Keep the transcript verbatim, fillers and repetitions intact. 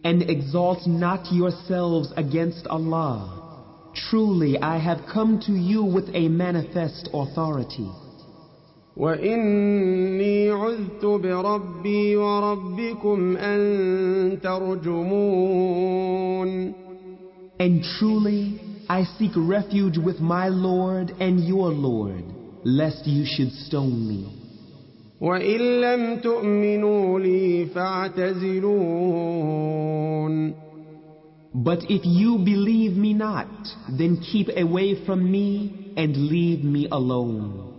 And exalt not yourselves against Allah. Truly, I have come to you with a manifest authority. وإني عذت بربي وربكم أن ترجمون. And truly, I seek refuge with my Lord and your Lord, lest you should stone me. وإن لم تؤمنوا لي فاعتزلون. But if you believe me not, then keep away from me and leave me alone.